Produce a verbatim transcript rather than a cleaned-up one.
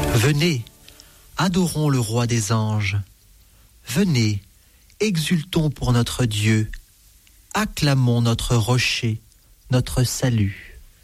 Venez, adorons le roi des anges. Venez, exultons pour notre Dieu. Acclamons notre rocher, notre salut.